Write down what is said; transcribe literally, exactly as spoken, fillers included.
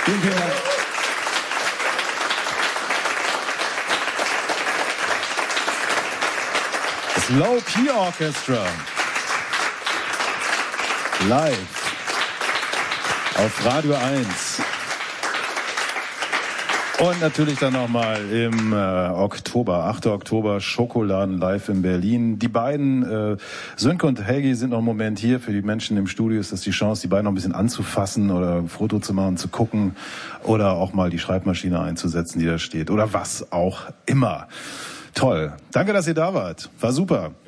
Vielen, vielen Dank. Das Low P Orchestra. Live. Auf Radio eins. Und natürlich dann nochmal im äh, Oktober, achter Oktober, Schokoladen live in Berlin. Die beiden, äh, Sönke und Helgi, sind noch einen Moment hier. Für die Menschen im Studio ist das die Chance, die beiden noch ein bisschen anzufassen oder ein Foto zu machen, zu gucken oder auch mal die Schreibmaschine einzusetzen, die da steht oder was auch immer. Toll. Danke, dass ihr da wart. War super.